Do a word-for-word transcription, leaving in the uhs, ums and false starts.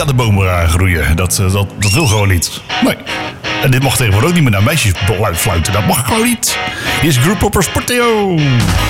aan de bomen groeien. Dat, dat, dat wil gewoon niet. Nee. En dit mag tegenwoordig ook niet meer naar meisjes fluiten. Dat mag gewoon niet. Hier is Group Popper Sporteo.